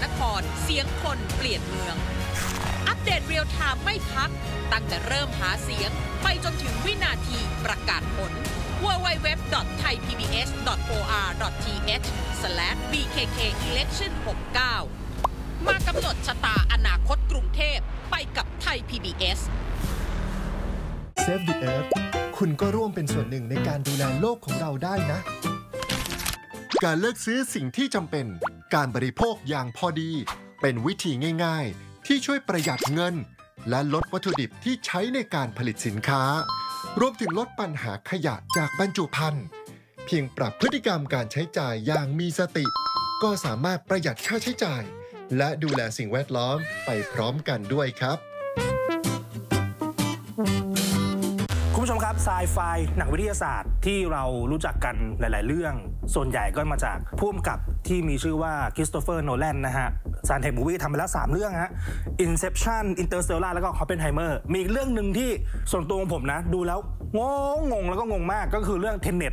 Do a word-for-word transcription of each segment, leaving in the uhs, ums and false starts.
นครเสียงคนเปลี่ยนเมืองอัปเดตเรียลไทม์ไม่พักตั้งแต่เริ่มหาเสียงไปจนถึงวินาทีประกาศผล ดับเบิลยู ดับเบิลยู ดับเบิลยู ดอท ไทย พี บี เอส ดอท โอ อาร์ ดอท ที เอช สแลช บี เค เค อี เลคชั่น หกเก้ามากำหนดชะตาอนาคตกรุงเทพไปกับไทย พี บี เอส Save the Earth คุณก็ร่วมเป็นส่วนหนึ่งในการดูแลโลกของเราได้นะการเลือกซื้อสิ่งที่จำเป็นการบริโภคอย่างพอดีเป็นวิธีง่ายๆที่ช่วยประหยัดเงินและลดวัตถุดิบที่ใช้ในการผลิตสินค้ารวมถึงลดปัญหาขยะจากบรรจุภัณฑ์เพียงปรับพฤติกรรมการใช้จ่ายอย่างมีสติก็สามารถประหยัดค่าใช้จ่ายและดูแลสิ่งแวดล้อมไปพร้อมกันด้วยครับคุณผู้ชมครับไซไฟหนังวิทยาศาสตร์ที่เรารู้จักกันหลายๆเรื่องส่วนใหญ่ก็มาจากผู้กำกับที่มีชื่อว่าคริสโตเฟอร์โนแลนนะฮะซานเทคมูวี่ทำไปแล้วสามเรื่องฮะ Inception Interstellar แล้วก็ Oppenheimer มีอีกเรื่องหนึ่งที่ส่วนตัวของผมนะดูแล้วงงงงแล้วก็งงมากก็คือเรื่อง Tenet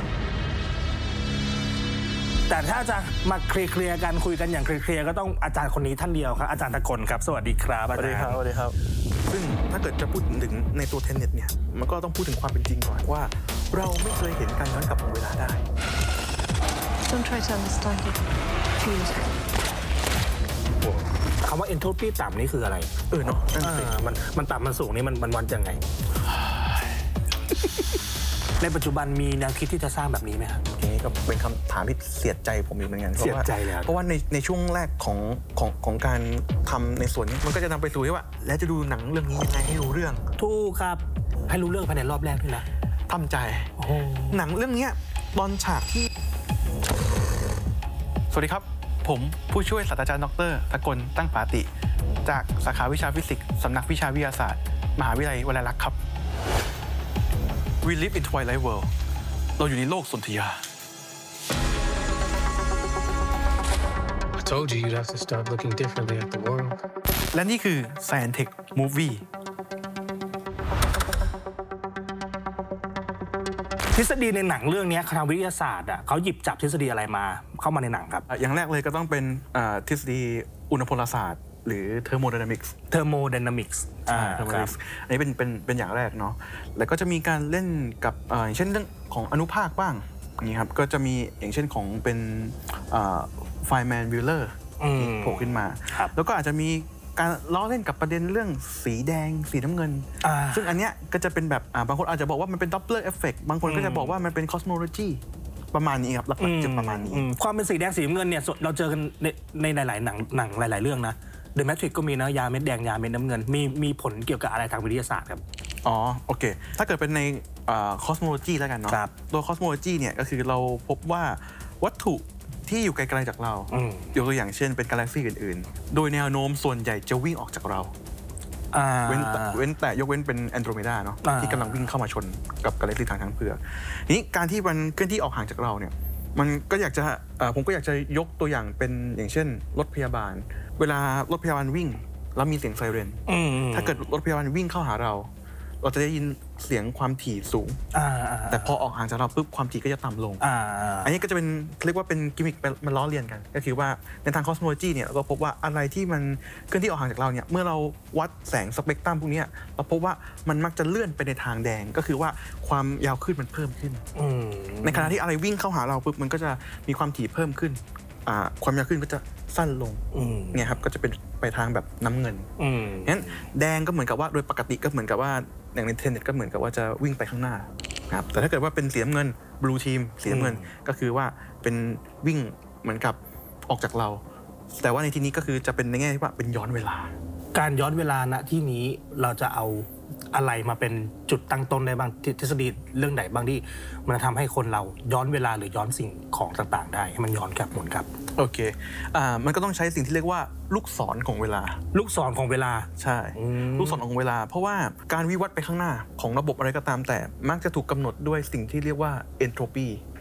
แต่ถ้าจะมาเคลียร์กันคุยกันอย่างเคลียร์ก็ต้องอาจารย์คนนี้ท่านเดียวครับอาจารย์ตะกลครับสวัสดีครับอาจารย์สวัสดีครับสวัสดีครับซึ่งถ้าเกิดจะพูดถึงในตัวเทนเน็ตเนี่ยมันก็ต้องพูดถึงความเป็นจริงก่อนว่าเราไม่เคยเห็นการย้อนกลับของเวลาได้ Don't try to understand it. Feel it. คำว่า entropy ต่ำนี่คืออะไรเออเนาะมันมันต่ำมันสูงนี่มันมันวัดยังไง ในปัจจุบันมีแนวคิดที่จะสร้างแบบนี้ไหมครับนี่ก็เป็นคำถามที่เสียใจผมอีกเหมือนกันเสียใจเลยเพราะว่าในในช่วงแรกของของของการทำในส่วนนี้มันก็จะนำไปสู่ที่ว่าแล้วจะดูหนังเรื่องนี้ยังไงให้รู้เรื่องถูกครับให้รู้เรื่องภายในรอบแรกด้วยนะทำใจหนังเรื่องนี้ตอนฉากที่สวัสดีครับผมผู้ช่วยศาสตราจารย์ดร.ตะกลตั้งปาติจากสาขาวิชาฟิสิกส์สำนักวิชาวิทยาศาสตร์มหาวิทยาลัยวลัยลักษณ์ครับ We live in Twilight World เราอยู่ในโลกสนธยา I told you you'd have to start looking differently at the world และนี่คือ Science Tech Movie ทฤษฎีในหนังเรื่องนี้คณะวิทยาศาสตร์อ่ะเขาหยิบจับทฤษฎีอะไรมาเข้ามาในหนังครับอย่างแรกเลยก็ต้องเป็นทฤษฎีอุณหภูมิศาสตร์หรือ thermodynamics thermodynamics อ่า thermodynamics อันนี้เป็นเป็นเป็นอย่างแรกเนาะแล้วก็จะมีการเล่นกับอย่างเช่นเรื่องของอนุภาคบ้างนี่ครับก็จะมีอย่างเช่นของเป็นไฟแมนวิลเลอร์โผล่ขึ้นมาแล้วก็อาจจะมีการล้อเล่นกับประเด็นเรื่องสีแดงสีน้ำเงินซึ่งอันเนี้ยก็จะเป็นแบบบางคนอาจจะบอกว่ามันเป็น Doppler effect บางคนก็จะบอกว่ามันเป็น cosmology ประมาณนี้ครับหลักๆจะประมาณนี้ความเป็นสีแดงสีน้ำเงินเนี่ยเราเจอกันในในหลายๆหนังหนังหลายๆเรื่องนะ The Matrix ก็มีนะยาเม็ดแดงยาเม็ดน้ำเงินมีมีผลเกี่ยวกับอะไรทางวิทยาศาสตร์ครับอ๋อโอเคถ้าเกิดเป็นใน cosmology แล้วกันเนาะตัว cosmology เนี่ยก็คือเราพบว่าวัตถุที่อยู่ไกลๆจากเรายกตัวอย่างเช่นเป็นกาแล็กซี่อื่นๆโดยแนวโน้มส่วนใหญ่จะวิ่งออกจากเราเว้นเว้นแต่ยกเว้นเป็นแอนโดรเมดาเนาะที่กำลังวิ่งเข้ามาชนกับกาแล็กซี่ทางทางเผือกนี้การที่มันเคลื่อนที่ออกห่างจากเราเนี่ยมันก็อยากจะผมก็อยากจะยกตัวอย่างเป็นอย่างเช่นรถพยาบาลเวลารถพยาบาลวิ่งแล้วมีเสียงไซเรนถ้าเกิดรถพยาบาลวิ่งเข้าหาเราเราจะได้ยินเสียงความถี่สูงแต่พอออกห่างจากเราปุ๊บความถี่ก็จะต่ำลง อ, อันนี้ก็จะเป็นเรียกว่าเป็นกิมมิคมันล้อเลียนกันก็คือว่าในทางคอสโมโลจีเนี่ยเราก็พบว่าอะไรที่มันเคลื่อนที่ออกห่างจากเราเนี่ยเมื่อเราวัดแสงสเปกตรัมพวกนี้เราพบว่ามันมักจะเลื่อนไปในทางแดงก็คือว่าความยาวขึ้นมันเพิ่มขึ้นในขณะที่อะไรวิ่งเข้าหาเราปุ๊บมันก็จะมีความถี่เพิ่มขึ้นความยาวขึ้นก็จะสั้นลงเนี่ยครับก็จะเป็นไปทางแบบน้ำเงินงั้นแดงก็เหมือนกับว่าโดยปกติก็เหมือนกับว่าอย่างในเทนเน็ตก็เหมือนกับว่าจะวิ่งไปข้างหน้าครับแต่ถ้าเกิดว่าเป็นสีน้ำเงินบลูทีมสีน้ำเงินก็คือว่าเป็นวิ่งเหมือนกับออกจากเราแต่ว่าในที่นี้ก็คือจะเป็นในแง่ที่ว่าเป็นย้อนเวลาการย้อนเวลาณที่นี้เราจะเอาอะไรมาเป็นจุดตั้งต้นได้บ้างทฤษฎีเรื่องไหนบ้างที่มันทำให้คนเราย้อนเวลาหรือย้อนสิ่งของต่างๆได้ให้มันย้อนกลับหมุนกลับโอเคอ่ามันก็ต้องใช้สิ่งที่เรียกว่าลูกศรของเวลาลูกศรของเวลาใช่ลูกศรของเวลาเพราะว่าการวิวัฒน์ไปข้างหน้าของระบบอะไรก็ตามแต่มักจะถูกกำหนดด้วยสิ่งที่เรียกว่าเอนโทรปี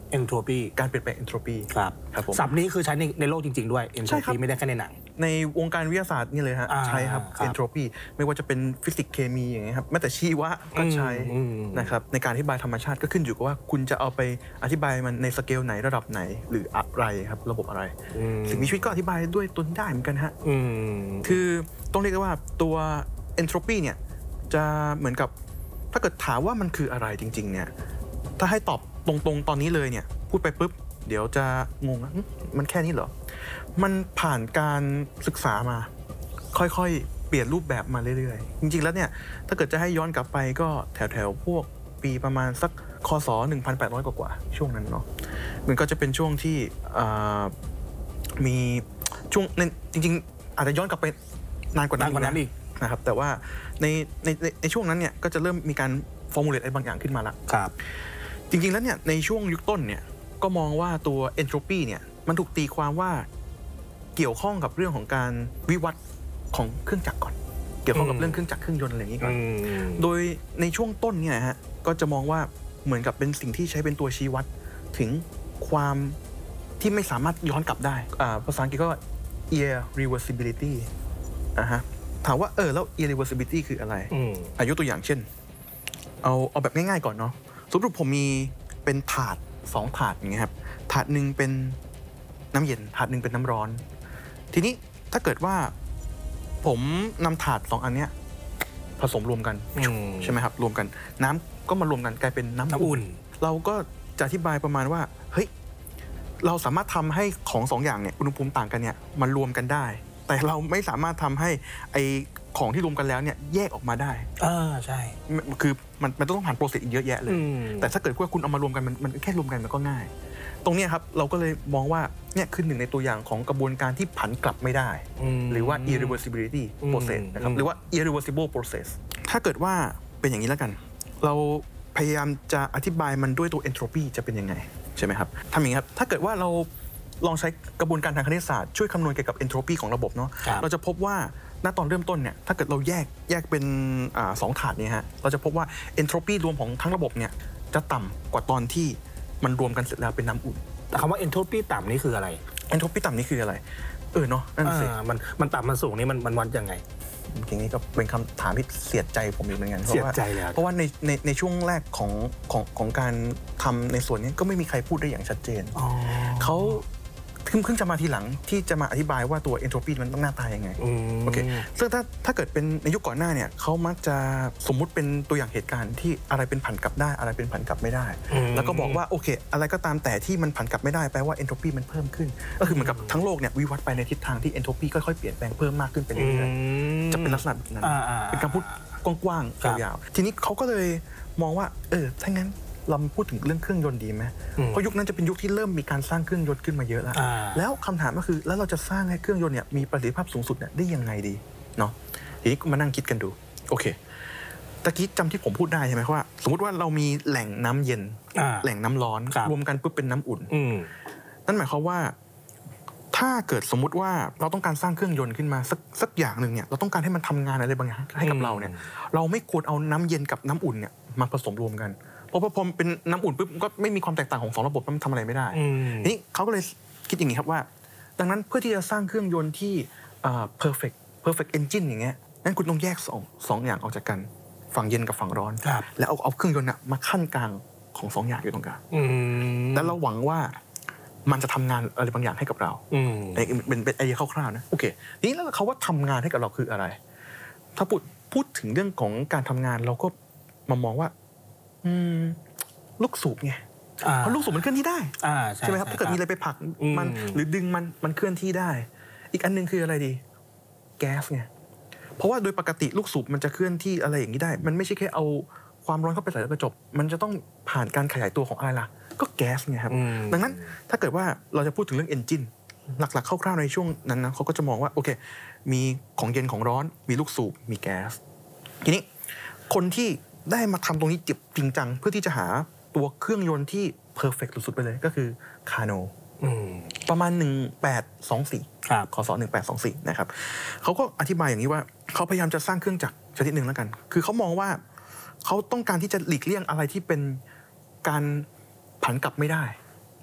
entropy การเปลี่ยนแปลง entropy ครับครับผมศัพท์นี้คือใช้ในในโลกจริงๆด้วยใช่ครับ entropy ไม่ได้แค่ในหนังในวงการวิทยาศาสตร์นี่เลยฮะอ่าใช้ครับครับ entropy ไม่ว่าจะเป็นฟิสิกส์เคมีอย่างเงี้ยครับแม้แต่ชีวะก็ใช้อืมอืมนะครับในการอธิบายธรรมชาติก็ขึ้นอยู่กับว่าคุณจะเอาไปอธิบายมันในสเกลไหนระดับไหนหรืออะไรครับระบบอะไร สิ่งมีชีวิตก็อธิบายด้วยตนได้เหมือนกันฮะอืมคือต้องเรียกได้ว่าตัว entropy เนี่ยจะเหมือนกับถ้าเกิดถามว่ามันคืออะไรจริงๆเนี่ยถ้าให้ตอบตรงๆตอนนี้เลยเนี่ยพูดไปปุ๊บเดี๋ยวจะงงหึมันแค่นี้เหรอมันผ่านการศึกษามาค่อยๆเปลี่ยนรูปแบบมาเรื่อยๆจริงๆแล้วเนี่ยถ้าเกิดจะให้ย้อนกลับไปก็แถวๆพวกปีประมาณสักคศหนึ่งพันแปดร้อยกว่าๆช่วงนั้นเนาะมันก็จะเป็นช่วงที่มีช่วงจริงๆอาจจะย้อนกลับไปนานกว่านั้นนานกว่านั้นอีกนะครับแต่ว่าในในในช่วงนั้นเนี่ยก็จะเริ่มมีการฟอร์มูลเลตอะไรบางอย่างขึ้นมาละครับจริงๆแล้วเนี่ยในช่วงยุคต้นเนี่ยก็มองว่าตัว entropy เนี่ยมันถูกตีความว่าเกี่ยวข้องกับเรื่องของการวิวัฒน์ของเครื่องจักรก่อนเกี่ยวข้องกับเรื่องเครื่องจักรเครื่องยนต์อะไรอย่างนี้ก่อนโดยในช่วงต้นเนี่ยฮะก็จะมองว่าเหมือนกับเป็นสิ่งที่ใช้เป็นตัวชี้วัดถึงความที่ไม่สามารถย้อนกลับได้อ่าภาษาอังกฤษก็ irreversibility อ่ะฮะถามว่าเออแล้ว irreversibility คืออะไรอายุตัวอย่างเช่นเอาเอาแบบง่ายๆก่อนเนาะสมมติผมมีเป็นถาดสองถาดอย่างเงี้ยครับถาดหนึ่งเป็นน้ำเย็นถาดหนึ่งเป็นน้ำร้อนทีนี้ถ้าเกิดว่าผมนำถาดสองอันเนี้ยผสมรวมกันใช่ไหมครับรวมกันน้ำก็มารวมกันกลายเป็นน้ำอุ่นเราก็จะอธิบายประมาณว่าเฮ้ยเราสามารถทำให้ของสองอย่างเนี่ยอุณหภูมิต่างกันเนี่ยมันรวมกันได้แต่เราไม่สามารถทำให้ไอของที่รวมกันแล้วเนี่ยแยกออกมาได้อ่าใช่คือมันมันต้องผ่านโปรเซสอีกเยอะแยะเลยแต่ถ้าเกิดว่าคุณเอามารวมกันมันมันแค่รวมกันมันก็ง่ายตรงนี้ครับเราก็เลยมองว่าเนี่ยคือหนึ่งในตัวอย่างของกระบวนการที่ผันกลับไม่ได้หรือว่า irreversibility process นะครับหรือว่า irreversible process ถ้าเกิดว่าเป็นอย่างนี้แล้วกันเราพยายามจะอธิบายมันด้วยตัว entropy จะเป็นยังไงใช่ไหมครับทำอย่างนี้ครับถ้าเกิดว่าเราลองใช้กระบวนการทางคณิตศาสตร์ช่วยคำนวณเกี่ยวกับ entropy ของระบบเนาะเราจะพบว่าณตอนเริ่มต้นเนี่ยถ้าเกิดเราแยกแยกเป็นอ่าสองถาดเนี่ยฮะเราจะพบว่า entropy รวมของทั้งระบบเนี่ยจะต่ำกว่าตอนที่มันรวมกันเสร็จแล้วเป็นน้ำอุ่นแต่คำว่า entropy ต่ำนี่คืออะไร entropy ต่ำนี่คืออะไรเออเนาะนั่นสิมันมันต่ำมันสูงนี่มันมันวัดยังไงจริงๆนี่ก็เป็นคำถามที่เสียดใจผมอยู่เหมือนกันเสียดใจเลยเพราะว่าในในในช่วงแรกของของของการทำในส่วนนี้ก็ไม่มีใครพูดได้อย่างชัดเจนเขาเพิ่งจะมาทีหลังที่จะมาอธิบายว่าตัว entropy มันต้องหน้าตายังไงโอเคซึ่งถ้าถ้าเกิดเป็นในยุคก่อนหน้าเนี่ยเขามักจะสมมุติเป็นตัวอย่างเหตุการณ์ที่อะไรเป็นผันกลับได้อะไรเป็นผันกลับไม่ได้แล้วก็บอกว่าโอเคอะไรก็ตามแต่ที่มันผันกลับไม่ได้แปลว่า entropy มันเพิ่มขึ้นก็คือเหมือนกับทั้งโลกเนี่ยวิวัฒน์ไปในทิศทางที่ entropy ค่อยๆเปลี่ยนแปลงเพิ่มมากขึ้นไปเรื่อยๆจะเป็นลักษณะแบบนั้นเป็นคำพูดกว้างๆยาวๆทีนี้เขาก็เลยมองว่าเออถ้างั้นเราพูดถึงเรื่องเครื่องยนต์ดีไหมเพราะยุคนั้นจะเป็นยุคที่เริ่มมีการสร้างเครื่องยนต์ขึ้นมาเยอะแล้วแล้วคำถามก็คือแล้วเราจะสร้างให้เครื่องยนต์เนี่ยมีประสิทธิภาพสูงสุดเนี่ยได้ยังไงดีเนาะทีนี้มานั่งคิดกันดูโอเคตะกี้จำที่ผมพูดได้ใช่ไหมว่าสมมติว่าเรามีแหล่งน้ำเย็นแหล่งน้ำร้อนรวมกันปุ๊บเป็นน้ำอุ่นนั่นหมายความว่าถ้าเกิดสมมุติว่าเราต้องการสร้างเครื่องยนต์ขึ้นมาสักสักอย่างหนึ่งเนี่ยเราต้องการให้มันทำงานอะไรบางอย่างให้กับเราเนี่ยเราไม่ควรเอาน้ำเย็นกับน้ำอุ่นเนี่ยมาผสมรวมกันเพราะพอเป็นน้ำอุ่นปุ๊บก็ไม่มีความแตกต่างของสองระบบมันทำอะไรไม่ได้ทีนี้เขาก็เลยคิดอย่างนี้ครับว่าดังนั้นเพื่อที่จะสร้างเครื่องยนต์ที่ perfect perfect engine อย่างเงี้ยนั้นคุณต้องแยกสองสองอย่างออกจากกันฝั่งเย็นกับฝั่งร้อนแล้วเอาเอาเครื่องยนต์น่ะมาขั้นกลางของสองอย่างอยู่ตรงกลางแล้วเราหวังว่ามันจะทำงานอะไรบางอย่างให้กับเราเป็นเป็นไอเดียคร่าวๆนะโอเคทีนี้แล้วเขาว่าทำงานให้กับเราคืออะไร ถ้าพูดพูดถึงเรื่องของการทำงานเราก็มามองว่าลูกสูบไงเพราะลูกสูบมันเคลื่อนที่ได้ใช่ไหมครับถ้าเกิดมีอะไรไปผลักมันหรือดึงมันมันเคลื่อนที่ได้อีกอันนึงคืออะไรดีแก๊สไงเพราะว่าโดยปกติลูกสูบมันจะเคลื่อนที่อะไรอย่างนี้ได้มันไม่ใช่แค่เอาความร้อนเข้าไปใส่แล้วก็จบมันจะต้องผ่านการขยายตัวของอะไรล่ะก็แก๊สไงครับดังนั้นถ้าเกิดว่าเราจะพูดถึงเรื่องเอนจินหลักๆคร่าวๆในช่วงนั้นนะเขาก็จะมองว่าโอเคมีของเย็นของร้อนมีลูกสูบมีแก๊สทีนี้คนที่ได้มาทำตรงนี้จริงจังเพื่อที่จะหาตัวเครื่องยนต์ที่เพอร์เฟกต์สุดๆไปเลยก็คือคาโนประมาณหนึ่งพันแปดร้อยยี่สิบสี่คศหนึ่งพันแปดร้อยยี่สิบสี่นะครับเขาก็อธิบายอย่างนี้ว่าเขาพยายามจะสร้างเครื่องจักรชนิดหนึ่งแล้วกันคือเขามองว่าเขาต้องการที่จะหลีกเลี่ยงอะไรที่เป็นการผันกลับไม่ได้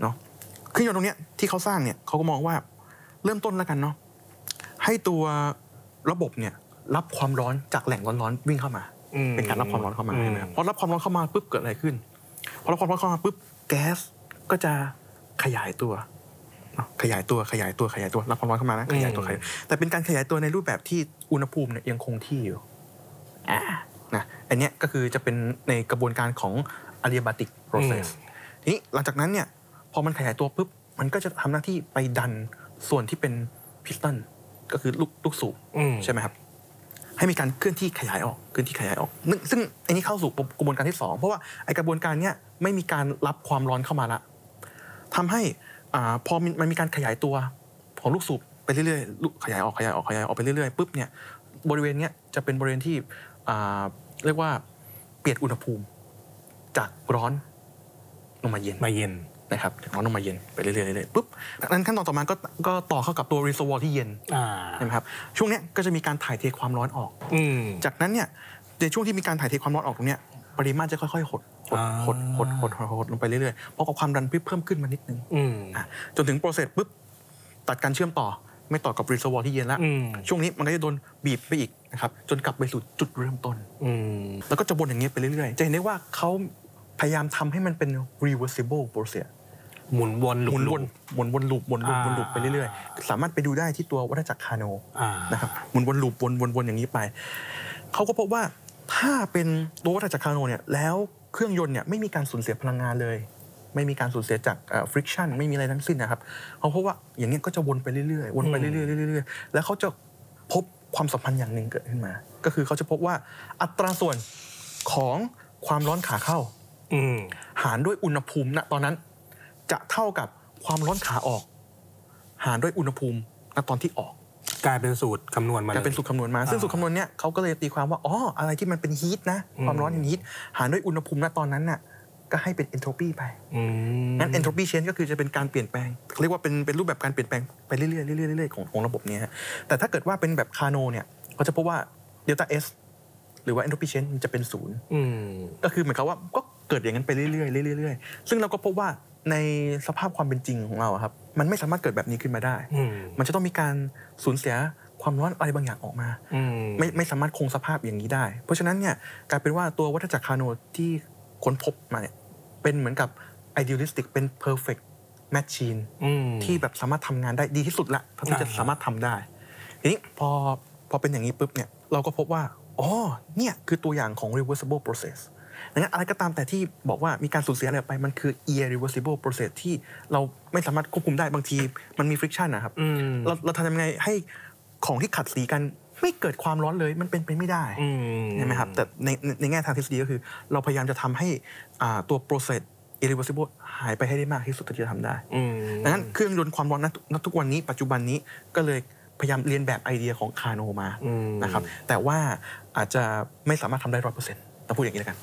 เนาะเครื่องยนต์ตรงเนี้ยที่เขาสร้างเนี่ยเขาก็มองว่าเริ่มต้นแล้วกันเนาะให้ตัวระบบเนี่ยรับความร้อนจากแหล่งร้อนๆวิ่งเข้ามาเป็นการรับความร้อนเข้ามาใช่ไหมครับพอรับความร้อนเข้ามาปุ๊บเกิดอะไรขึ้นพอรับความร้อนเข้ามาปุ๊บแก๊สก็จะขยายตัวขยายตัวขยายตัวขยายตัวรับความร้อนเข้ามานะขยายตัวขยายแต่เป็นการขยายตัวในรูปแบบที่อุณหภูมิเนี่ยยังคงที่อยู่อ่านะอันเนี้ยก็คือจะเป็นในกระบวนการของ adiabatic process ทีนี้หลังจากนั้นเนี่ยพอมันขยายตัวปุ๊บมันก็จะทำหน้าที่ไปดันส่วนที่เป็นพิสตันก็คือลูกลูกสูบใช่ไหมครับให้มีการเคลื่อนที่ขยายออกเคลื่อนที่ขยายออกซึ่งอันนี้เข้าสู่กระบวนการที่สองเพราะว่าไอกระบวนการเนี้ยไม่มีการรับความร้อนเข้ามาละทำให้อ่าพอมันมีการขยายตัวของลูกสูบไปเรื่อยๆขยายออกขยายออกขยายออกไปเรื่อยๆปุ๊บเนี่ยบริเวณเนี้ยจะเป็นบริเวณที่อ่าเรียกว่าเปลี่ยนอุณหภูมิจากร้อนลงมาเย็นมาเย็นนะครับร้อนลงมาเย็นไปเรื่อยๆเรื่อยๆปุ๊บนั้นขั้นตอนต่อมาก็ก็ต่อเข้ากับตัวรีเซอร์วอร์ที่เย็นใช่ไหมครับช่วงนี้ก็จะมีการถ่ายเทความร้อนออกจากนั้นเนี่ยในช่วงที่มีการถ่ายเทความร้อนออกตรงเนี้ยปริมาตรจะค่อยๆหดหดหดหดหดหดลงไปเรื่อยๆเพราะกับความดันเพิ่มขึ้นมานิดนึงจนถึงโปรเซสปุ๊บตัดการเชื่อมต่อไม่ต่อกับรีเซอร์วอร์ที่เย็นแล้วช่วงนี้มันก็จะโดนบีบไปอีกนะครับจนกลับไปสู่จุดเริ่มต้นแล้วก็จะวนอย่างเงี้ยไปเรื่อยๆจะเห็นได้ว่าเขาพยายามทำให้มันเป็น reversible process หมุนวนหมุนวนหมุนวนลูปหมุนวนวนลูปไปเรื่อยๆสามารถไปดูได้ที่ตัววัฏจักรคาร์โนนะครับหมุนวนลูปวนวนวนอย่างนี้ไปเขาก็พบว่าถ้าเป็นตัววัฏจักรคาร์โนเนี่ยแล้วเครื่องยนต์เนี่ยไม่มีการสูญเสียพลังงานเลยไม่มีการสูญเสียจาก friction ไม่มีอะไรทั้งสิ้นนะครับเขาพบว่าอย่างนี้ก็จะวนไปเรื่อยๆวนไปเรื่อยๆเรื่อยๆแล้วเขาจะพบความสัมพันธ์อย่างหนึ่งเกิดขึ้นมาก็คือเขาจะพบว่าอัตราส่วนของความร้อนขาเข้าหารด้วยอุณหภูมิณตอนนั้นจะเท่ากับความร้อนขาออกหารด้วยอุณหภูมิณตอนที่ออกกลายเป็นสูตรคำนวณมากลายเป็นสูตรคำนวณมาซึ่งสูตรคำนวณเนี้ยเขาก็เลยตีความว่าอ๋ออะไรที่มันเป็นฮีทนะความร้อนเป็นฮีทหารด้วยอุณหภูมิณตอนนั้นน่ะก็ให้เป็นเอนโทรปีไปงั้นเอนโทรปีเชนก็คือจะเป็นการเปลี่ยนแปลงเรียกว่าเป็นเป็นรูปแบบการเปลี่ยนแปลงไปเรื่อยๆเรื่อยๆเรื่อยๆของของระบบนี้แต่ถ้าเกิดว่าเป็นแบบคาร์โนเนี่ยเขาจะพบว่าเดลต้าเอสหรือว่าเอนโทรปีเชนจะเป็นศูนย์ก็คือเหมือนกับว่าก็เกิดอย่างนั้นไปเรื่อยๆเรื่อยๆซึ่งเราก็พบว่าในสภาพความเป็นจริงของเราครับมันไม่สามารถเกิดแบบนี้ขึ้นมาได้มันจะต้องมีการสูญเสียความร้อนอะไรบางอย่างออกมาไม่ไม่สามารถคงสภาพอย่างนี้ได้เพราะฉะนั้นเนี่ยกลายเป็นว่าตัววัฏจักรคาร์โนที่ค้นพบมาเนี่ยเป็นเหมือนกับ idealistic เป็น perfect machine ที่แบบสามารถทำงานได้ดีที่สุดละเท่าที่จะสามารถทำได้ทีนี้พอพอเป็นอย่างนี้ปุ๊บเนี่ยเราก็พบว่าอ๋อเนี่ยคือตัวอย่างของ reversible process ดังนั้นอะไรก็ตามแต่ที่บอกว่ามีการสูญเสียอะไรไปมันคือ irreversible process ที่เราไม่สามารถควบคุมได้บางทีมันมี friction นะครับเราเราทำยังไงให้ของที่ขัดสีกันไม่เกิดความร้อนเลยมันเป็นไปไม่ได้ใช่ไหมครับแต่ในในแง่ทางทฤษฎีก็คือเราพยายามจะทำให้ตัว process irreversible หายไปให้ได้มากที่สุดที่จะทำได้ดังนั้นเครื่องยนต์ความร้อนณทุกวันนี้ปัจจุบันนี้ก็เลยพยายามเรียนแบบไอเดียของคาร์โนมานะครับแต่ว่าอาจจะไม่สามารถทำได้ร้อยเปอร์เซ็นต์ต้องพูดอย่างนี้แล้วกัน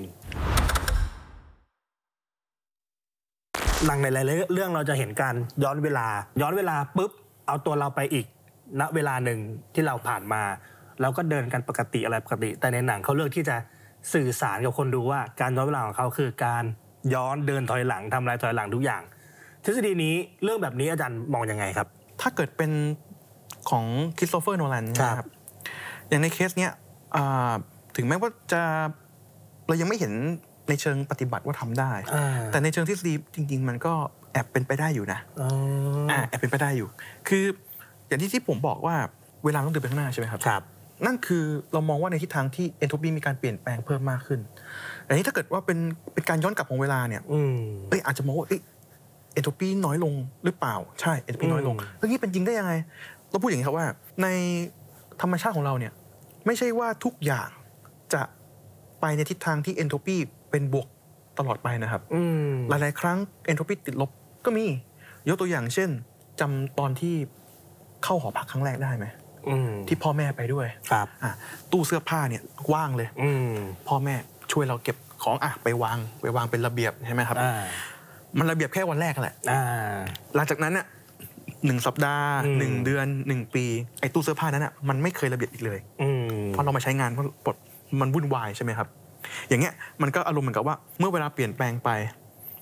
หลังในหลายเรื่องเราจะเห็นการย้อนเวลาย้อนเวลาปุ๊บเอาตัวเราไปอีกณเวลาหนึ่งที่เราผ่านมาเราก็เดินกันปกติอะไรปกติแต่ในหนังเขาเลือกที่จะสื่อสารกับคนดูว่าการย้อนเวลาของเขาคือการย้อนเดินถอยหลังทำลายถอยหลังทุกอย่างทฤษฎีนี้เรื่องแบบนี้อาจารย์มองยังไงครับถ้าเกิดเป็นของคริสโตเฟอร์โนแลนนะครับอย่างในเคสเนี้ยถึงแม้ว่าจะเรายังไม่เห็นในเชิงปฏิบัติว่าทำได้แต่ในเชิงทฤษฎีจริงๆมันก็แอบเป็นไปได้อยู่นะแอบเป็นไปได้อยู่คืออย่างที่ที่ผมบอกว่าเวลาต้องเดินไปข้างหน้าใช่ไหมครับครับนั่นคือเรามองว่าในทิศทางที่เอนโทรปีมีการเปลี่ยนแปลงเพิ่มมากขึ้นแต่นี้ถ้าเกิดว่าเป็นเป็นการย้อนกลับของเวลาเนี่ยเอ้ยอาจจะมองว่าเอ้ยเอนโทรปีน้อยลงหรือเปล่าใช่เอนโทรปีน้อยลงเรื่องนี้เป็นจริงได้ยังไงเราพูดอย่างนี้ครับว่าในธรรมชาติของเราเนี่ยไม่ใช่ว่าทุกอย่างจะไปในทิศทางที่เอนโทรปีเป็นบวกตลอดไปนะครับหลายๆครั้งเอนโทรปีติดลบก็มียกตัวอย่างเช่นจำตอนที่เข้าหอพักครั้งแรกได้ไหมที่พ่อแม่ไปด้วยครับตู้เสื้อผ้าเนี่ยว่างเลยพ่อแม่ช่วยเราเก็บของอ่ะไปวางไปวางเป็นระเบียบใช่ไหมครับมันระเบียบแค่วันแรกแหละหลังจากนั้นเนี่ยหนึ่งสัปดาห์หนึ่งเดือนหนึ่งปีไอ้ตู้เสื้อผ้านั้นอ่ะมันไม่เคยระเบียบอีกเลยเพราะเรามาใช้งานเพราะปลดมันวุ่นวายใช่ไหมครับอย่างเงี้ยมันก็อารมณ์เหมือนกับว่าเมื่อเวลาเปลี่ยนแปลงไป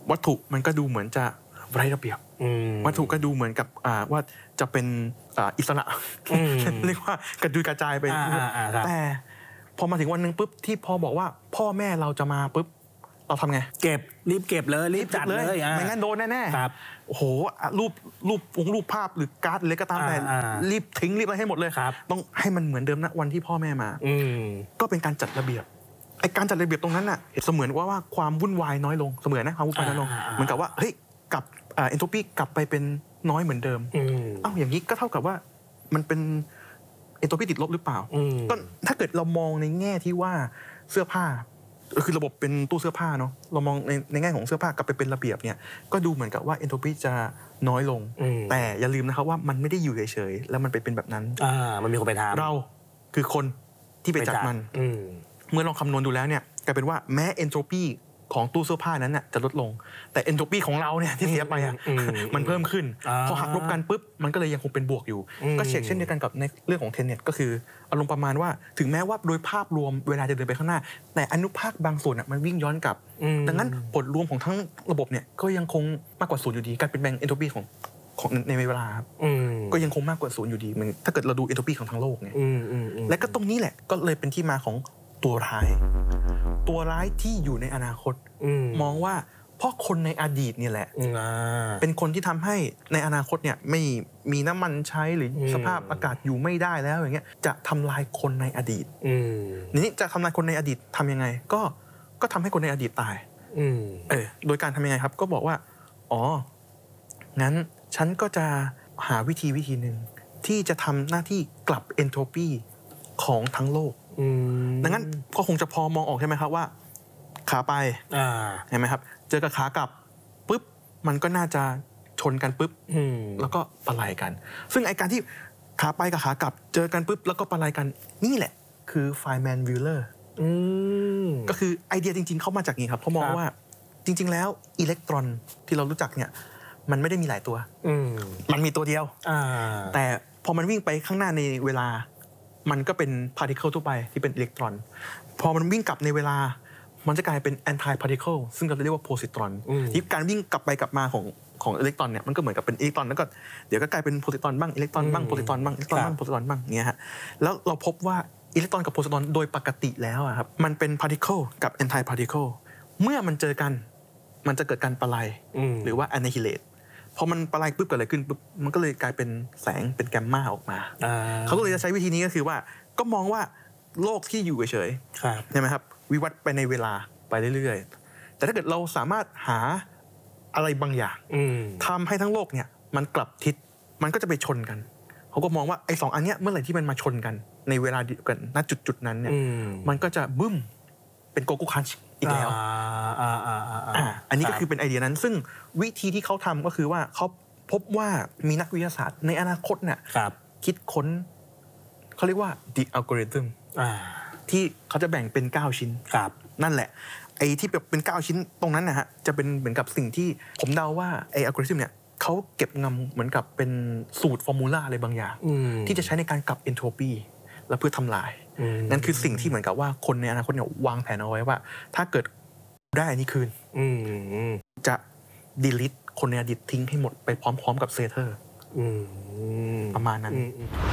วัตถุมันก็ดูเหมือนจะไร้ระเบียบวัตถุก็ดูเหมือนกับว่าจะเป็นอิสระเรียกว่ากระจุยกระจายไปแต่พอมาถึงวันนึงปุ๊บที่พอบอกว่าพ่อแม่เราจะมาปุ๊บเราทำไงเก็บรีบเก็บเลยรีบจัดเลยไม่งั้นโดนแน่ๆครับโอ้โหรูปรูปองรูปภาพหรือการ์ดเลยก็ตามแต่รีบทิ้งรีบอะไรให้หมดเลยต้องให้มันเหมือนเดิมนะวันที่พ่อแม่มาก็เป็นการจัดระเบียบไอ้การจัดระเบียบตรงนั้นน่ะเสมือนว่าว่าความวุ่นวายน้อยลงเสมือนนะความวุ่นวายน้อยลงเหมือนกับว่าเฮ้ยกลับเอ็นโทรปีกลับไปเป็นน้อยเหมือนเดิมเอ้าอย่างนี้ก็เท่ากับว่ามันเป็นเอ็นโทรปีติดลบหรือเปล่าก็ถ้าเกิดเรามองในแง่ที่ว่าเสื้อผ้าคือระบบเป็นตู้เสื้อผ้าเนาะเรามองในในแง่ของเสื้อผ้ากลับไปเป็นระเบียบเนี่ยก็ดูเหมือนกับว่าเอ็นโทรปีจะน้อยลงแต่อย่าลืมนะครับว่ามันไม่ได้อยู่เฉยๆแล้วมันไปเป็นแบบนั้นอ่ามันมีคนไปทำเราคือคนที่ไปจัดมันเมื่อลองคำนวณดูแล้วเนี่ยกลายเป็นว่าแม้เอนโทรปีของตู้เสื้อผ้านั้นน่ะจะลดลงแต่เอนโทรปีของเราเนี่ยที่เสียไปอ่ะมันเพิ่มขึ้นพอหักลบกันปุ๊บมันก็เลยยังคงเป็นบวกอยู่ก็เช็คเช่นเดียวกันกับในเรื่องของเทนเน็ตก็คืออารมณ์ประมาณว่าถึงแม้ว่าโดยภาพรวมเวลาจะเดินไปข้างหน้าแต่อนุภาคบางส่วนอ่ะมันวิ่งย้อนกลับดังนั้นผลรวมของทั้งระบบเนี่ยก็ยังคงมากกว่าศูนย์อยู่ดีการเปลี่ยนแปลงเอนโทรปีของของในเวลาครับก็ยังคงมากกว่าศูนย์อยู่ดีมันถ้าเกิดเราดูเอนโทรปีของทั้งโลกเนี่ยและก็ตรงนี้แหละก็เลยเป็นที่มาของตัวร้ายตัวร้ายที่อยู่ในอนาคตมองว่าเพราะคนในอดีตเนี่ยแหละเป็นคนที่ทำให้ในอนาคตเนี่ยไม่มีน้ำมันใช้หรือสภาพอากาศอยู่ไม่ได้แล้วอย่างเงี้ยจะทำลายคนในอดีตนี้จะทำลายคนในอดีตทำยังไงก็ก็ทำให้คนในอดีตตายเออโดยการทำยังไงครับก็บอกว่าอ๋องั้นฉันก็จะหาวิธีวิธีหนึ่งที่จะทำหน้าที่กลับเอนโทรปีของทั้งโลกดังนั้นก็คงจะพอมองออกใช่ไหมครับว่าขาไปเห็นไหมครับเจอกับขากลับปุ๊บมันก็น่าจะชนกันปุ๊บแล้วก็ปะไลกันซึ่งไอการที่ขาไปกับขากลับเจอกันปุ๊บแล้วก็ปะไลกันนี่แหละคือไฟแมนวิลเลอร์ก็คือไอเดียจริงๆเข้ามาจากนี้ครับเขามองว่าจริงๆแล้วอิเล็กตรอนที่เรารู้จักเนี่ยมันไม่ได้มีหลายตัวมันมีตัวเดียวแต่พอมันวิ่งไปข้างหน้าในเวลามันก็เป็นพาร์ติเคิลทั่วไปที่เป็นอิเล็กตรอนพอมันวิ่งกลับในเวลามันจะกลายเป็นแอนตี้พาร์ติเคิลซึ่งเราเรียกว่าโพซิตรอนที่การวิ่งกลับไปกลับมาของของอิเล็กตรอนเนี่ยมันก็เหมือนกับเป็นอิเล็กตรอนแล้วก็เดี๋ยวก็กลายเป็นโพซิตรอนบ้างอิเล็กตรอนบ้างโพซิตรอนบ้างอิเล็กตรอนบ้างโพซิตรอนบ้างเงี้ยฮะแล้วเราพบว่าอิเล็กตรอนกับโพซิตรอนโดยปกติแล้วครับมันเป็นพาร์ติเคิลกับแอนตี้พาร์ติเคิลเมื่อมันเจอกันมันจะเกิดการปะไลหรือว่าแอนนิฮิเลตพอมันปะไลปุ๊บเกิดอะไรขึ้นปุ๊บมันก็เลยกลายเป็นแสงเป็นแกมมาออกมาเขาก็เลยจะใช้วิธีนี้ก็คือว่าก็มองว่าโลกที่อยู่เฉยๆใช่ไหมครับวิวัฒน์ไปในเวลาไปเรื่อยๆแต่ถ้าเกิดเราสามารถหาอะไรบางอย่างทำให้ทั้งโลกเนี่ยมันกลับทิศมันก็จะไปชนกันเขาก็มองว่าไอ้สองอันเนี้ยเมื่อไหร่ที่มันมาชนกันในเวลาเดียวกันณจุดๆนั้นเนี่ยมันก็จะบึ้มเป็นโกโก้คันช์อีกแล้วอันนี้ก็คือเป็นไอเดียนั้นซึ่งวิธีที่เขาทำก็คือว่าเขาพบว่ามีนักวิทยาศาสตร์ในอนาคตเนี่ยคิดค้นเขาเรียกว่า the algorithm ที่เขาจะแบ่งเป็นเก้าชิ้นนั่นแหละไอ้ที่แบบเป็นเก้าชิ้นตรงนั้นนะฮะจะเป็นเหมือนกับสิ่งที่ผมเดาว่าไอ้ algorithm เนี่ยเขาเก็บงำเหมือนกับเป็นสูตรฟอร์มูลาอะไรบางอย่างที่จะใช้ในการกลับเอนโทรปีและเพื่อทำลายนั่นคือสิ่งที่เหมือนกับว่าคนในอนาคตเนี่ยวางแผนเอาไว้ว่าถ้าเกิดได้อันนี้คืนจะ delete คนในอดีตทิ้งให้หมดไปพร้อมๆกับเซเทอร์ประมาณนั้น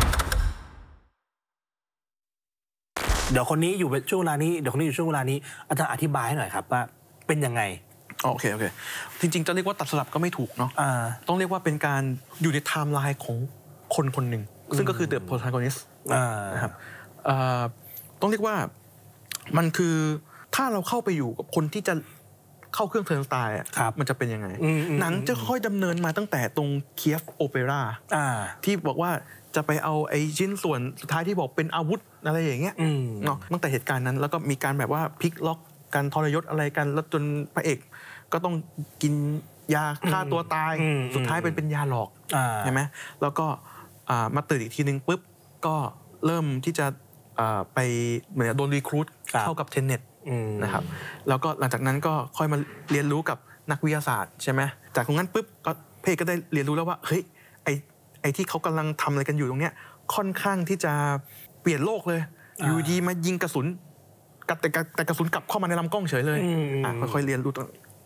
เดี๋ยวคนนี้อยู่ช่วงเวลานี้เดี๋ยวคนนี้อยู่ช่วงเวลานี้อาจารย์อธิบายให้หน่อยครับว่าเป็นยังไงโอเคโอเคจริงๆจะเรียกว่าตัดสลับก็ไม่ถูกเนาะต้องเรียกว่าเป็นการอยู่ในไทม์ไลน์ของคนคนหนึ่งซึ่งก็คือ the protagonist นะครับต้องเรียกว่ามันคือถ้าเราเข้าไปอยู่กับคนที่จะเข้าเครื่องเทิร์นสไตล์มันจะเป็นยังไงหนังจะค่อยดำเนินมาตั้งแต่ตรงเคียฟโอเปร่าที่บอกว่าจะไปเอาไอ้ชิ้นส่วนสุดท้ายที่บอกเป็นอาวุธอะไรอย่างเงี้ยเนาะตั้งแต่เหตุการณ์นั้นแล้วก็มีการแบบว่าพลิกล็อกการทรยศอะไรกันแล้วจนพระเอกก็ต้องกินยาฆ่าตัวตายสุดท้ายเป็นเป็นยาหลอกใช่ไหมแล้วก็มาตื่นอีกทีนึงปุ๊บก็เริ่มที่จะไปเหมือนโดนรีครูทเข้ากับเทนเน็ตนะครับแล้วก็หลังจากนั้นก็ค่อยมาเรียนรู้กับนักวิทยาศาสตร์ใช่ไหมจากตรงนั้นปุ๊บก็เพก็ได้เรียนรู้แล้วว่าเฮ้ยไอไอที่เขากำลังทำอะไรกันอยู่ตรงเนี้ยค่อนข้างที่จะเปลี่ยนโลกเลยอยู่ดีมายิงกระสุนแต่แต่กระสุนกลับเข้ามาในลำกล้องเฉยเลยอ่ะค่อยๆเรียนรู้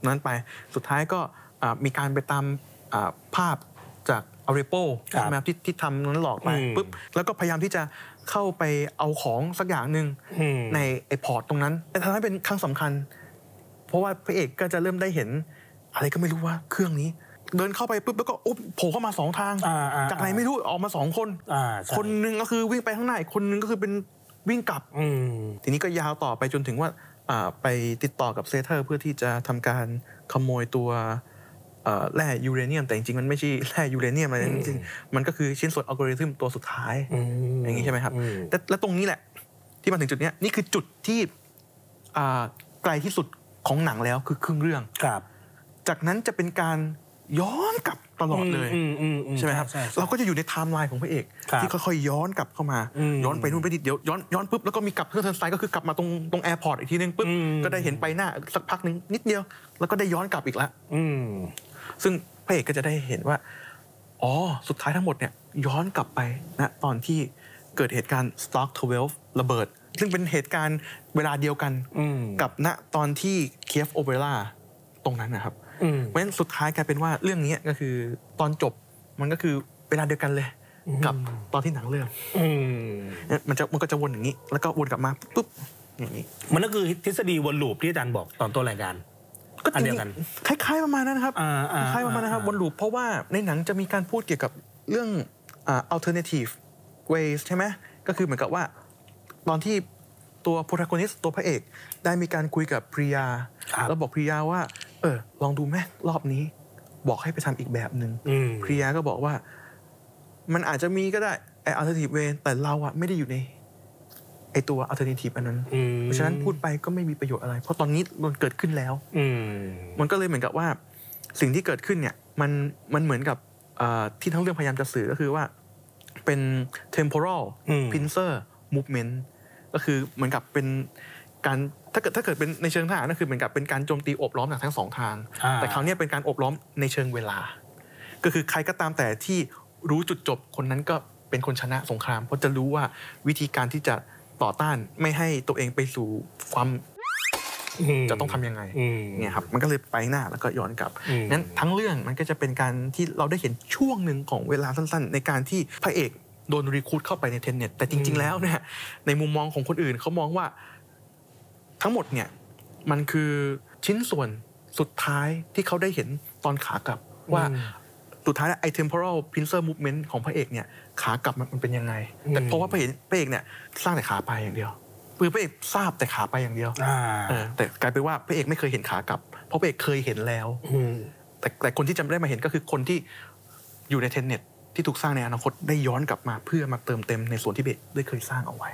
นั้นไปสุดท้ายก็มีการไปตามภาพจากอาริโปนะครับที่ที่ทำนั้นหลอกไปปุ๊บแล้วก็พยายามที่จะเข้าไปเอาของสักอย่างหนึ่งในไอพอร์ตตรงนั้นแต่ทำให้เป็นครั้งสำคัญเพราะว่าพระเอกก็จะเริ่มได้เห็นอะไรก็ไม่รู้ว่าเครื่องนี้เดินเข้าไปปุ๊บแล้วก็อุ๊บโผล่เข้ามาสองทางจากไหนไม่รู้ออกมาสองคนคนนึงก็คือวิ่งไปข้างหน้าอีกคนนึงก็คือเป็นวิ่งกลับทีนี้ก็ยาวต่อไปจนถึงว่าไปติดต่อกับเซเทอร์เพื่อที่จะทำการขโมยตัวแร่ยูเรเนียมแต่จริงๆมันไม่ใช่แร่ยูเรเนียมอะไรจริงๆมันก็คือชิ้นส่วนอัลกอริทึมตัวสุดท้ายอย่างนี้ใช่ไหมครับแต่และตรงนี้แหละที่มาถึงจุดนี้นี่คือจุดที่ไกลที่สุดของหนังแล้วคือครึ่งเรื่องจากนั้นจะเป็นการย้อนกลับตลอดเลยใช่ไหมครับเราก็จะอยู่ในไทม์ไลน์ของพระเอกที่ค่อยๆย้อนกลับเข้ามาย้อนไปนู่นไปนี่เดี๋ยวย้อนย้อนปุ๊บแล้วก็มีกลับเพื่อเทิร์นไซด์ก็คือกลับมาตรงตรงแอร์พอร์ตอีกทีนึงปุ๊บก็ได้เห็นไปหน้าสักพักนึงนิดเดียวแล้วก็ได้ย้อนกลับอีกละซึ่งพระเอกก็จะได้เห็นว่าอ๋อสุดท้ายทั้งหมดเนี่ยย้อนกลับไปนะตอนที่เกิดเหตุการณ์ Stock สิบสองระเบิดซึ่งเป็นเหตุการณ์เวลาเดียวกันกับณตอนที่ Kiev Opera ตรงนั้นนะครับเพราะฉะนั้นสุดท้ายกลายเป็นว่าเรื่องนี้ก็คือตอนจบมันก็คือเวลาเดียวกันเลยกับตอนที่หนังเรื่องมันจะมันก็จะวนอย่างนี้แล้วก็วนกลับมาปุ๊บอย่างนี้มันก็คือทฤษฎีวนลูปที่อาจารย์บอกตอนต้นรายการก็อันเดียวกันคล้ายๆประมาณนั้นครับคล้ายๆประมาณนั้นครับวนลูปเพราะว่าในหนังจะมีการพูดเกี่ยวกับเรื่อง alternative ways ใช่ไหมก็คือเหมือนกับว่าตอนที่ตัว protagonist ตัวพระเอกได้มีการคุยกับพริยาแล้วบอกพริยาว่าเออลองดูแม่รอบนี้บอกให้ไปทำอีกแบบหนึ่งพริยาก็บอกว่ามันอาจจะมีก็ได้ไอ้ alternative way แต่เราอะไม่ได้อยู่ในไอ้ตัว alternative อันนั้นเพราะฉะนั้นพูดไปก็ไม่มีประโยชน์อะไรเพราะตอนนี้มันเกิดขึ้นแล้วมันก็เลยเหมือนกับว่าสิ่งที่เกิดขึ้นเนี่ยมันมันเหมือนกับที่ทั้งเรื่องพยายามจะสื่อก็คือว่าเป็น temporal pincer movement ก็คือเหมือนกับเป็นการถ้าเกิดถ้าเกิดเป็นในเชิงทหารก็คือเหมือนกับเป็นการโจมตีโอบล้อมจากทั้งสองทางแต่คราวนี้เป็นการโอบล้อมในเชิงเวลาก็คือใครก็ตามแต่ที่รู้จุดจบคนนั้นก็เป็นคนชนะสงครามเพราะจะรู้ว่าวิธีการที่จะต่อต้านไม่ให้ตัวเองไปสู่ความจะต้องทำยังไงเนี่ยครับมันก็เลยไปหน้าแล้วก็ย้อนกลับนั้นทั้งเรื่องมันก็จะเป็นการที่เราได้เห็นช่วงหนึ่งของเวลาสั้นๆในการที่พระเอกโดนรีครูทเข้าไปในเทนเน็ตแต่จริงๆแล้วเนี่ยในมุมมองของคนอื่นเขามองว่าทั้งหมดเนี่ยมันคือชิ้นส่วนสุดท้ายที่เขาได้เห็นตอนขากลับว่าสุดท้ายไอ้ temporal pincer movement ของพระเอกเนี่ยขากลับมันเป็นยังไงแต่เพราะว่าพระเอกพระเอกเนี่ยสร้างแต่ขาไปอย่างเดียวคือพระเอกทราบแต่ขาไปอย่างเดียวแต่กลายเป็นว่าพระเอกไม่เคยเห็นขากลับเพราะพระเอกเคยเห็นแล้วแต่แต่คนที่จะได้มาเห็นก็คือคนที่อยู่ในเทนเน็ตที่ถูกสร้างในอนาคตได้ย้อนกลับมาเพื่อมาเติมเต็มในส่วนที่เบสได้เคยสร้างเอาไว้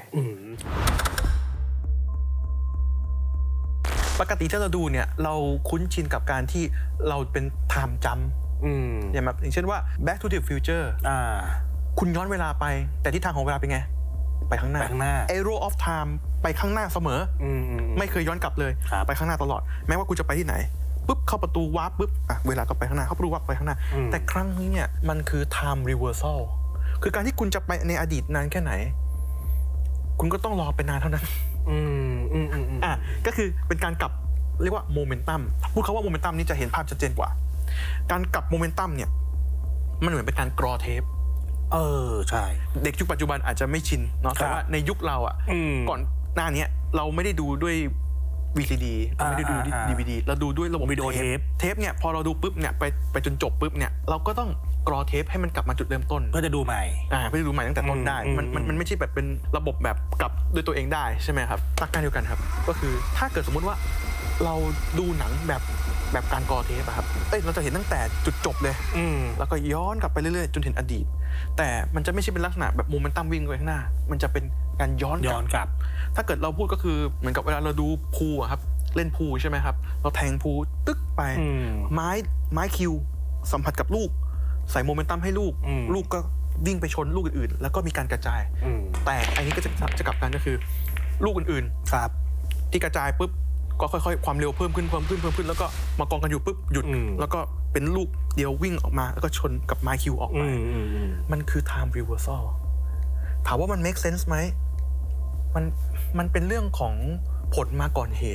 ปกติถ้าเราดูเนี่ยเราคุ้นชินกับการที่เราเป็น time jump อย่างแบบอย่างเช่นว่า back to the future คุณย้อนเวลาไปแต่ทิศทางของเวลาเป็นไงไปข้างหน้า arrow of time ไปข้างหน้าเสมอไม่เคยย้อนกลับเลยไปข้างหน้าตลอดแม้ว่าคุณจะไปที่ไหนปุ๊บเข้าประตูวาร์ปปุ๊บอ่ะเวลาก็ไปข้างหน้าเข้าประตูวาร์ปไปข้างหน้าแต่ครั้งนี้เนี่ยมันคือ time reversal คือการที่คุณจะไปในอดีตนานแค่ไหนคุณก็ต้องรอไปนานเท่านั้นอ่ะก็คือเป็นการกลับเรียกว่าโมเมนตัมพูดคำว่าโมเมนตัมนี้จะเห็นภาพชัดเจนกว่าการกลับโมเมนตัมเนี่ยมันเหมือนเป็นการกรอเทปเออใช่เด็กยุคปัจจุบันอาจจะไม่ชินเนาะแต่ว่าในยุคเราอ่ะก่อนหน้านี้เราไม่ได้ดูด้วย วี ซี ดี ไม่ได้ดู ดี วี ดี เราดูด้วยระบบวิดีโอเทปเทปเนี่ยพอเราดูปุ๊บเนี่ยไปไปจนจบปุ๊บเนี่ยเราก็ต้องกรอเทปให้มันกลับมาจุดเริ่มต้นเพื่อจะดูใหม่อ่าเพื่อจะดูใหม่ตั้งแต่ต้นได้มันมันมันไม่ใช่แบบเป็นระบบแบบกลับด้วยตัวเองได้ใช่ไหมครับหลักการเดียวกันครับก็คือถ้าเกิดสมมุติว่าเราดูหนังแบบแบบการกรอเทปอะครับเอ้ยเราจะเห็นตั้งแต่จุดจบเลยแล้วก็ย้อนกลับไปเรื่อยๆจนเห็นอดีตแต่มันจะไม่ใช่เป็นลักษณะแบบโมเมนตัมวิ่งไปข้างหน้ามันจะเป็นการย้อนย้อนกลับถ้าเกิดเราพูดก็คือเหมือนกับเวลาเราดูพูลอะครับเล่นพูลใช่ไหมครับเราแทงพูลตึ๊กไปไม้ไม้คิวสัมผัสกับลูกใส่โมเมนตัมให้ลูกลูกก็วิ่งไปชนลูกอื่นๆแล้วก็มีการกระจายแต่อันนี้ก็จะจะกลับกันก็คือลูกอื่นๆครับที่กระจายปุ๊บก็ค่อยๆความเร็วเพิ่มขึ้นเพิ่มขึ้นเพิ่มขึ้นแล้วก็มากองกันอยู่ปุ๊บหยุดแล้วก็เป็นลูกเดียววิ่งออกมาแล้วก็ชนกับไม้คิวออกไปมันคือ time reversal ถามว่ามัน make sense ไหมมันมันเป็นเรื่องของผลมาก่อนเหตุ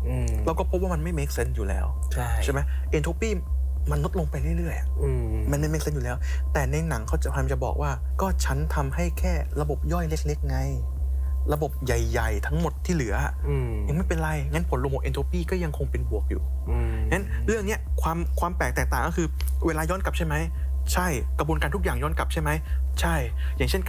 เราก็พบว่ามันไม่ make sense อยู่แล้วใช่ใช่ไหม entropy มันลดลงไปเรื่อยๆมันไม่ make sense อยู่แล้วแต่ในหนังเขาจะพยายามจะบอกว่าก็ฉันทำให้แค่ระบบย่อยเล็กๆไงระบบใหญ่ๆทั้งหมดที่เหลือยังไม่เป็นไรงั้นผลรวมของ entropy ก็ยังคงเป็นบวกอยู่งั้นเรื่องนี้ความความแปลกแตกต่างก็คือเวลาย้อนกลับใช่ไหมใช่กระบวนการทุกอย่างย้อนกลับใช่ไหมใช่อย่างเช่น